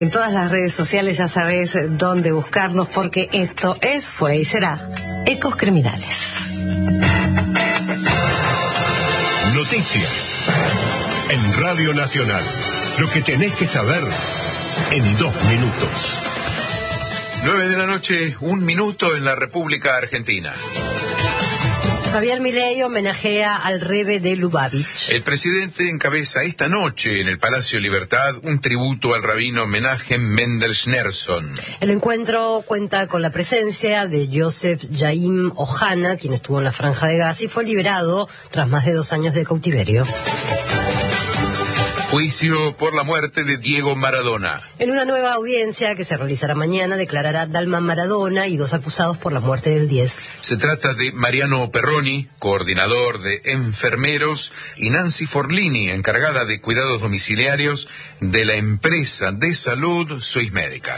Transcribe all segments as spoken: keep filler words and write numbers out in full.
En todas las redes sociales ya sabes dónde buscarnos, porque esto es, fue y será Ecos Criminales. Noticias en Radio Nacional. Lo que tenés que saber en dos minutos. Nueve de la noche, un minuto en la República Argentina. Javier Milei homenajea al Rebbe de Lubavitch. El presidente encabeza esta noche en el Palacio Libertad un tributo al rabino Menachem Mendel Schneerson. El encuentro cuenta con la presencia de Joseph Yaim Ohana, quien estuvo en la Franja de Gaza y fue liberado tras más de dos años de cautiverio. Juicio por la muerte de Diego Maradona. En una nueva audiencia que se realizará mañana, declarará Dalma Maradona y dos acusados por la muerte del diez. Se trata de Mariano Perroni, coordinador de enfermeros, y Nancy Forlini, encargada de cuidados domiciliarios de la empresa de salud Swiss Medical.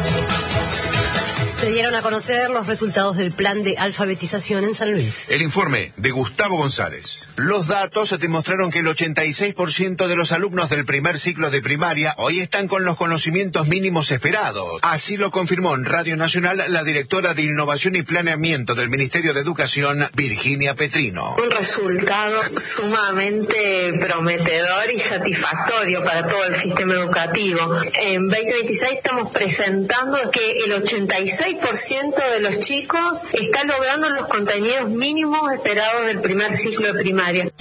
Se dieron a conocer los resultados del plan de alfabetización en San Luis. El informe de Gustavo González. Los datos demostraron que el ochenta y seis por ciento de los alumnos del primer ciclo de primaria hoy están con los conocimientos mínimos esperados. Así lo confirmó en Radio Nacional la directora de Innovación y Planeamiento del Ministerio de Educación, Virginia Petrino. Un resultado sumamente prometedor y satisfactorio para todo el sistema educativo. En veinte veintiséis estamos presentando que el ochenta y seis por ciento de los chicos está logrando los contenidos mínimos esperados del primer ciclo de primaria.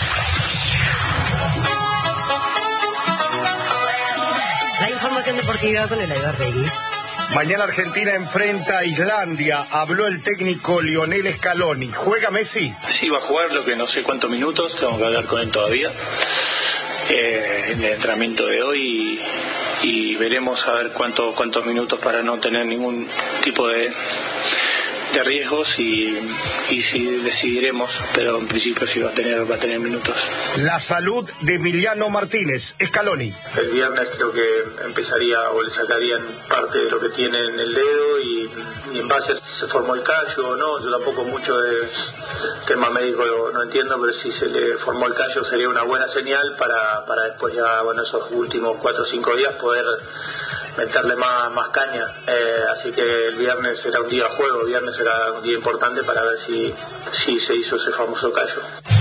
La información deportiva con Eladio Arregui. Mañana Argentina enfrenta a Islandia. Habló el técnico Lionel Scaloni. ¿Juega Messi? Sí, va a jugar, lo que no sé cuántos minutos, tengo que hablar con él todavía. Eh, en el entrenamiento de hoy y, y veremos a ver cuánto, cuántos minutos para no tener ningún tipo de, de riesgos y, y si decidiremos, pero en principio sí va a tener, va a tener minutos. La salud de Emiliano Martínez, Scaloni. El viernes creo que empezaría o le sacarían parte de lo que tiene en el dedo y, y en base a si se formó el callo o no. Yo tampoco mucho de tema médico lo, no entiendo, pero si se le formó el callo sería una buena señal para, para después ya, bueno, esos últimos cuatro o cinco días poder meterle más, más caña. Eh, así que el viernes será un día de juego, el viernes será un día importante para ver si, si se hizo ese famoso callo.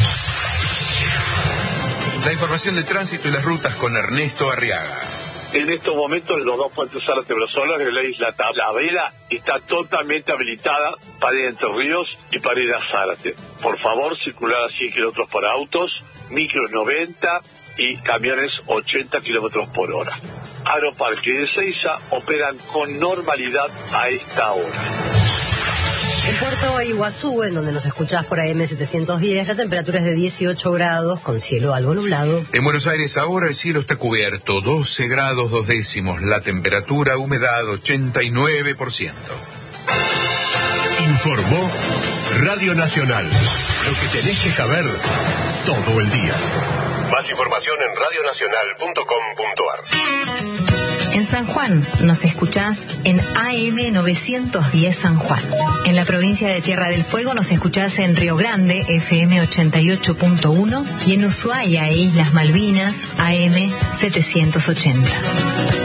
La información de tránsito y las rutas con Ernesto Arriaga. En estos momentos los dos puentes Zárate-Brosola de la isla Talavera está totalmente habilitada para ir a Entre Ríos y para ir a Zárate. Por favor, circular a cien kilómetros por autos, micros noventa y camiones ochenta kilómetros por hora. Aeroparque y Ezeiza operan con normalidad a esta hora. En Puerto Iguazú, en donde nos escuchás por A M setecientos diez, la temperatura es de dieciocho grados, con cielo algo nublado. En Buenos Aires ahora el cielo está cubierto, doce grados dos décimos, la temperatura, humedad ochenta y nueve por ciento. Informó Radio Nacional. Lo que tenés que saber todo el día. Más información en radio nacional punto com punto a r. En San Juan nos escuchás en A M novecientos diez San Juan. En la provincia de Tierra del Fuego nos escuchás en Río Grande, F M ochenta y ocho punto uno, y en Ushuaia e Islas Malvinas, A M setecientos ochenta.